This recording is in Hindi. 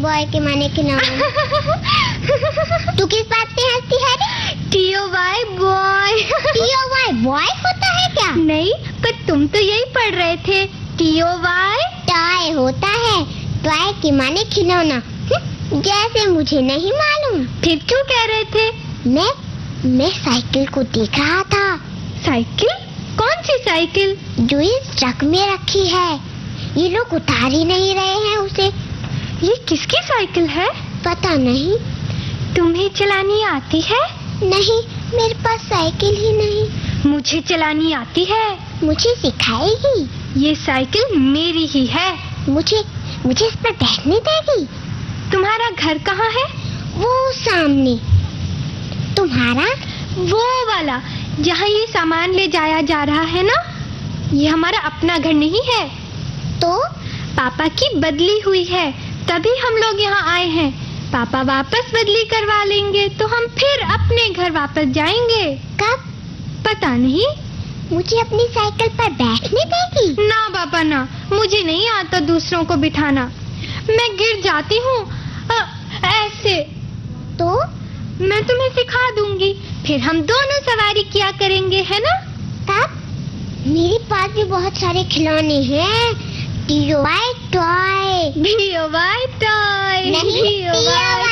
बॉय के माने खिलौना। तू किस बात पे हंसती है रे? TOY boy. TOY बॉय होता है क्या? नहीं, पर तुम तो यही पढ़ रहे थे। TOY टॉय होता है। टॉय के माने खिलौना। जैसे मुझे नहीं मालूम। फिर क्यों कह रहे थे? मैं साइकिल को देख रहा था। साइकिल? कौन सी साइकिल? जो इस ट्रक में रखी है। ये लोग उतार ही नहीं रहे हैं उसे। ये किसकी साइकिल है? पता नहीं। तुम्हें चलानी आती है? नहीं, मेरे पास साइकिल ही नहीं। मुझे चलानी आती है। मुझे सिखाएगी? ये साइकिल मेरी ही है। मुझे इस पर बैठने देगी? तुम्हारा घर कहाँ है? वो सामने। तुम्हारा? वो वाला जहाँ ये सामान ले जाया जा रहा है ना। ये हमारा अपना घर नहीं है। तो पापा की बदली हुई है, तभी हम लोग यहाँ आए हैं। पापा वापस बदली करवा लेंगे तो हम फिर अपने घर वापस जाएंगे। कब? पता नहीं। मुझे अपनी साइकिल पर बैठने देगी? ना पापा ना, मुझे नहीं आता दूसरों को बिठाना। मैं गिर जाती हूँ ऐसे। तो मैं तुम्हें सिखा दूंगी, फिर हम दोनों सवारी किया करेंगे, है ना? तब? मेरे पास भी बहुत सारे खिलौने हैं। TOY toy. TOY toy. नहीं, TOY